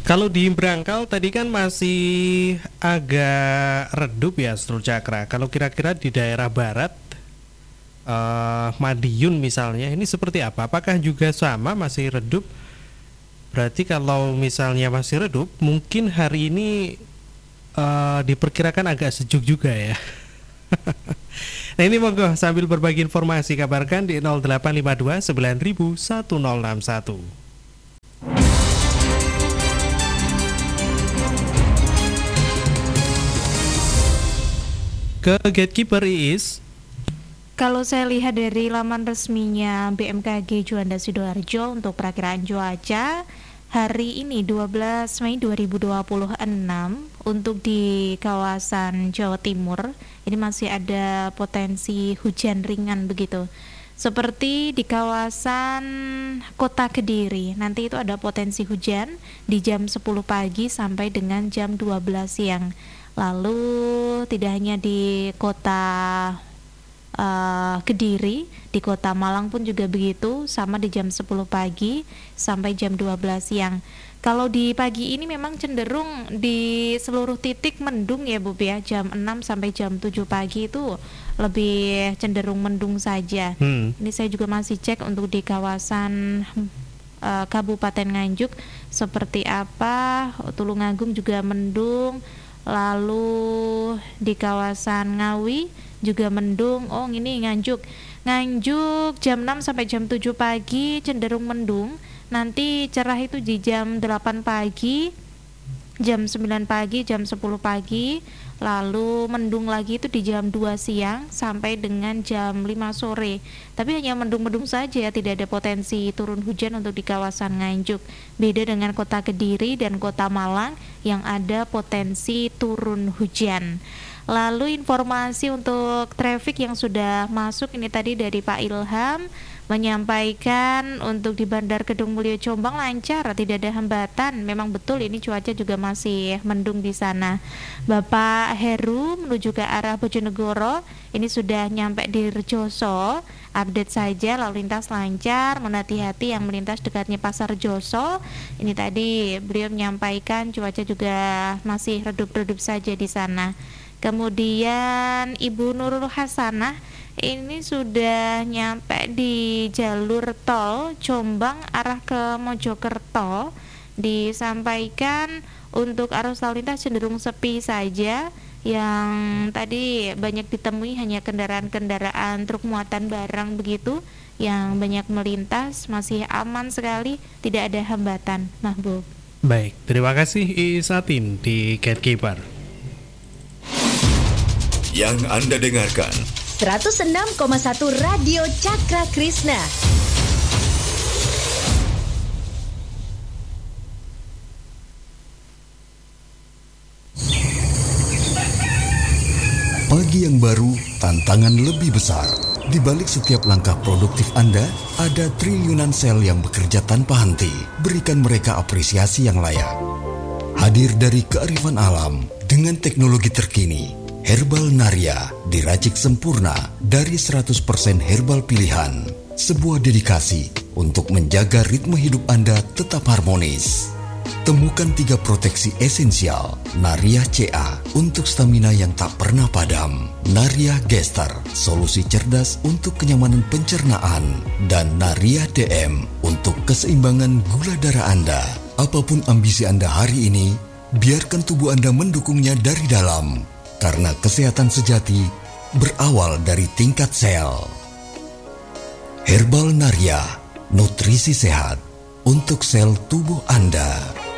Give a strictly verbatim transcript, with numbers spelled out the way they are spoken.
Kalau di Brangkal tadi kan masih agak redup ya Astro Cakra. Kalau kira-kira di daerah barat, uh, Madiun misalnya, ini seperti apa? Apakah juga sama masih redup? Berarti kalau misalnya masih redup, mungkin hari ini uh, diperkirakan agak sejuk juga ya. Nah ini monggo sambil berbagi informasi kabarkan di nol delapan lima dua sembilan nol nol satu nol enam satu. Ke Gatekeeper Iis. Kalau saya lihat dari laman resminya B M K G Juanda Sidoarjo untuk perakiraan cuaca hari ini dua belas Mei dua ribu dua puluh enam untuk di kawasan Jawa Timur ini masih ada potensi hujan ringan begitu. Seperti di kawasan Kota Kediri, nanti itu ada potensi hujan di jam sepuluh pagi sampai dengan jam dua belas siang. Lalu tidak hanya di kota uh, Kediri, di kota Malang pun juga begitu, sama di jam sepuluh pagi sampai jam dua belas siang. Kalau di pagi ini memang cenderung di seluruh titik mendung ya Bu ya, jam enam sampai jam tujuh pagi itu lebih cenderung mendung saja. Hmm. Ini saya juga masih cek untuk di kawasan uh, Kabupaten Nganjuk seperti apa, Tulungagung juga mendung. Lalu di kawasan Ngawi juga mendung. Oh ini Nganjuk Nganjuk jam enam sampai jam tujuh pagi cenderung mendung. Nanti cerah itu di jam delapan pagi, jam sembilan pagi, jam sepuluh pagi. Lalu mendung lagi itu di jam dua siang sampai dengan jam lima sore. Tapi hanya mendung-mendung saja, tidak ada potensi turun hujan untuk di kawasan Nganjuk. Beda dengan kota Kediri dan kota Malang yang ada potensi turun hujan. Lalu informasi untuk traffic yang sudah masuk ini tadi dari Pak Ilham menyampaikan untuk di Bandar Kedung Mulyo Jombang lancar, tidak ada hambatan. Memang betul ini cuaca juga masih mendung di sana. Bapak Heru menuju ke arah Bojonegoro ini sudah nyampe di Rejoso. Update saja lalu lintas lancar, mohon hati-hati yang melintas dekatnya Pasar Joso. Ini tadi beliau menyampaikan cuaca juga masih redup-redup saja di sana. Kemudian Ibu Nurul Hasanah ini sudah nyampe di jalur tol Jombang arah ke Mojokerto. Disampaikan untuk arus lalu lintas cenderung sepi saja. Yang tadi banyak ditemui hanya kendaraan-kendaraan truk muatan barang begitu yang banyak melintas, masih aman sekali, tidak ada hambatan. Mahbub. Baik, terima kasih Isatin di Gatekeeper. Yang Anda dengarkan seratus enam koma satu Radio Cakra Krisna. Pagi yang baru, tantangan lebih besar. Di balik setiap langkah produktif Anda, ada triliunan sel yang bekerja tanpa henti. Berikan mereka apresiasi yang layak. Hadir dari kearifan alam dengan teknologi terkini, Herbal Naria diracik sempurna dari seratus persen herbal pilihan. Sebuah dedikasi untuk menjaga ritme hidup Anda tetap harmonis. Temukan tiga proteksi esensial Naria C A untuk stamina yang tak pernah padam, Naria Gester, solusi cerdas untuk kenyamanan pencernaan, dan Naria D M untuk keseimbangan gula darah Anda. Apapun ambisi Anda hari ini, biarkan tubuh Anda mendukungnya dari dalam, karena kesehatan sejati berawal dari tingkat sel. Herbal Naria, nutrisi sehat untuk sel tubuh Anda.